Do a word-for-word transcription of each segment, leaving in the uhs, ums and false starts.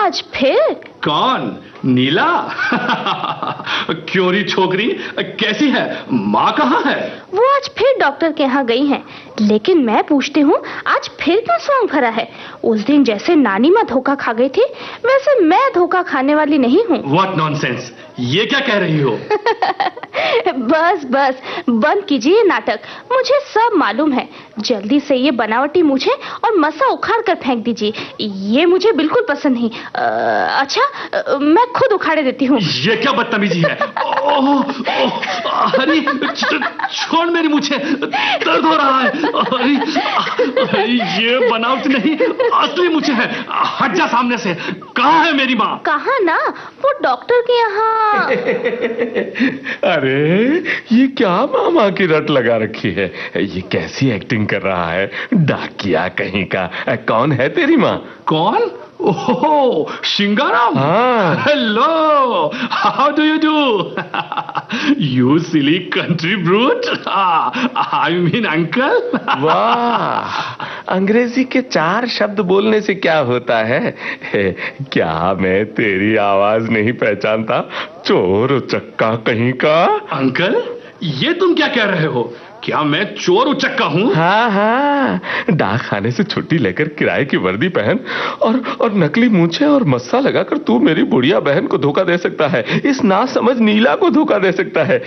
आज फिर? कौन? नीला? क्योरी छोकरी कैसी है? माँ कहाँ है? वो आज फिर डॉक्टर के यहाँ गई हैं। लेकिन मैं पूछती हूँ, आज फिर क्यों सॉन्ग भरा है? उस दिन जैसे नानी माँ धोखा खा गई थी, वैसे मैं धोखा खाने वाली नहीं हूँ। What nonsense! ये क्या कह रही हो? बस बस बंद कीजिए नाटक। मुझे सब मालूम है। जल्दी से ये बनावटी मूछें और मसा उखाड़ कर फेंक दीजिए। ये मुझे बिल्कुल पसंद नहीं। आ, अच्छा, आ, मैं खुद उखाड़े देती हूँ। ये क्या बदतमीजी है? ओह, ओह, अरे छोड़ मेरी मूछें, दर्द हो रहा है। अरे, अरे ये बनावट नहीं, असली मूछें हैं। हट जा सामने से। कहाँ है मेरी माँ? कहाँ ना, वो डॉक्टर के यहाँ। अरे ये क्या मामा की रट लगा रखी है? ये कैसी एक्टिंग कर रहा है? डाकिया कहीं का। कौन है तेरी माँ? कौन? ओह, शिंगाराम। हाँ। Hello, how do you do? You silly country brute. I mean uncle. वाह, अंग्रेजी के चार शब्द बोलने से क्या होता है? क्या मैं तेरी आवाज नहीं पहचानता? चोर उचक्का कहीं का। अंकल, ये तुम क्या कह रहे हो? क्या मैं चोर उचक्का हूँ? हाँ हाँ, डाक खाने से छुट्टी लेकर किराए की वर्दी पहन और और नकली मूंछें और मस्सा लगाकर तू मेरी बुढ़िया बहन को धोखा दे सकता है, इस नासमझ नीला को धोखा दे सकता है।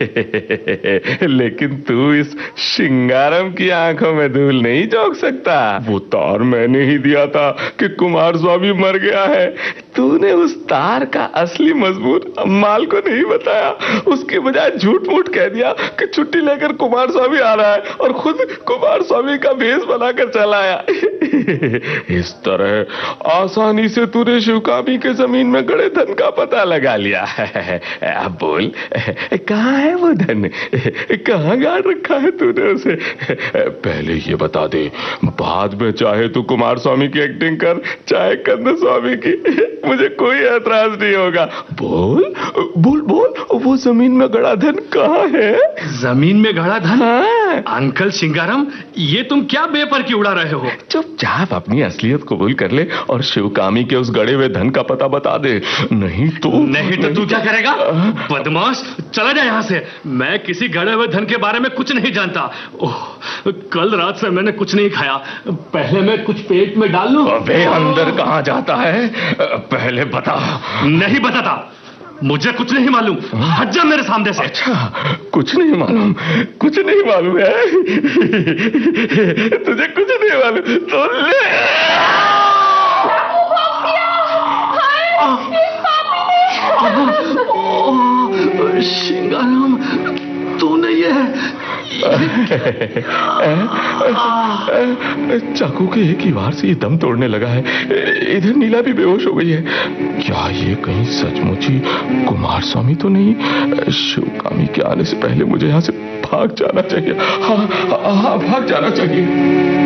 लेकिन तू इस शिंगारम की आंखों में धूल नहीं झोंक सकता। वो तार मैंने ही दिया था कि कुमार स्वामी मर गया है। तूने उस तार का असली मजबूत माल को नहीं बताया, उसके बजाय झूठ मूठ कह दिया कि छुट्टी लेकर कुमार स्वामी आ रहा है और खुद कुमार स्वामी का भेष बनाकर चला आया। इस तरह आसानी से तूने शिवकामी के जमीन में गड़े धन का पता लगा लिया है। अब बोल, कहाँ है वो धन? कहाँ गाड़ रखा है तूने उसे? पहले ये बता दे, बाद में चाहे तू कुमार स्वामी की एक्टिंग कर, चाहे कंद स्वामी की, मुझे कोई ऐतराज नहीं होगा। बोल बोल बोल, वो जमीन में गड़ा धन कहाँ है? जमीन में गड़ा धन? हाँ। अंकल शिंगारम, ये तुम क्या बेपर की उड़ा रहे हो? चुपचाप अपनी असलियत कबूल कर ले और शिवकामी के उस गड़े हुए धन का पता बता दे। नहीं तो नहीं तो तू क्या करेगा? बदमाश, चला जा यहाँ से। मैं किसी गड़े हुए धन के बारे में कुछ नहीं जानता। ओह, कल रात से मैंने कुछ नहीं खाया। पहले मैं कुछ पेट में डाल लूं। अबे अंदर कहाँ जाता है? पहले बता। नहीं बताता, मुझे कुछ नहीं मालूम। हट जा मेरे सामने से। अच्छा, कुछ नहीं मालूम? कुछ नहीं मालूम है? तुझे कुछ नहीं मालूम तो ले। शिंगाराम, तूने ये चाकू के एक ही वार से ये दम तोड़ने लगा है। इधर नीला भी बेहोश हो गई है। क्या ये कहीं सचमुच ही कुमार स्वामी तो नहीं? शिवकामी के आने से पहले मुझे यहाँ से भाग जाना चाहिए। हाँ हाँ, हाँ भाग जाना चाहिए।